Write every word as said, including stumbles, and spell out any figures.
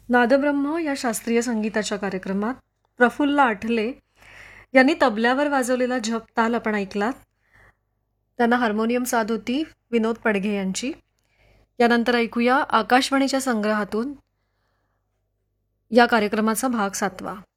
नादब्रह्म या शास्त्रीय संगीताच्या कार्यक्रमात प्रफुल्ल आठले यांनी तबल्यावर वाजवलेला जप ताल आपण ऐकलात. त्यांना हार्मोनियम साथ होती विनोद पडघे यांची. यानंतर ऐकूया आकाशवाणीच्या संग्रहातून या कार्यक्रमाचा भाग सातवा.